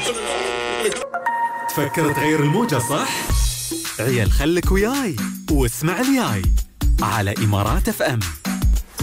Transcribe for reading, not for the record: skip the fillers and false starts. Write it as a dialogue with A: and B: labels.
A: تفكر تغير الموجة صح؟ عيال خلك وياي واسمع الياي على إمارات FM.